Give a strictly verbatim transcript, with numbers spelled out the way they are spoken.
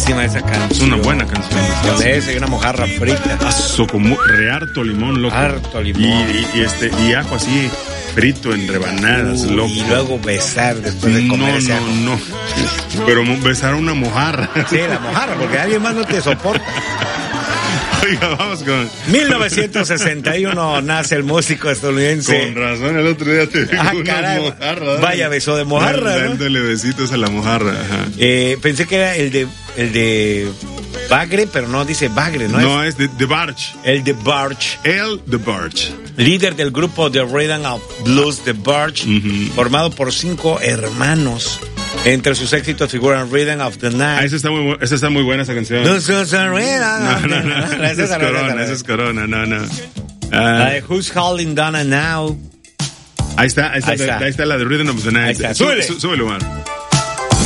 buenísima esa canción. Es una buena canción. Donde es, hay una mojarra frita. Aso, como re harto limón, loco. Harto limón. Y, y, y este, y ajo así, frito en rebanadas, uh, loco. Y luego besar después de comer no, ese ajo. No, no, pero besar a una mojarra. Sí, la mojarra, porque alguien más no te soporta. Oiga, vamos con... mil novecientos sesenta y uno nace el músico estadounidense. Con razón, el otro día te digo ah, una caray, mojarra. Vaya beso de mojarra, ¿no? Dándole besitos a la mojarra. Ajá. Eh, pensé que era el de el de Bagre, pero no dice Bagre, ¿no? No, es, es de The Barge. El de Barge. El The Barge. Líder del grupo The Rhythm of Blues, The Barge, uh-huh. formado por cinco hermanos. Entre sus éxitos figuran Rhythm of the Night. Ah, esa está muy, esa está muy buena, esa canción. No, no, no, no. Esa es Corona, esa es Corona, no, no. La de Who's Calling Donna Now. Ahí está, ahí está, ahí está, ahí está la de Rhythm of the Night. Ahí está. Súbele. Súbele, Omar.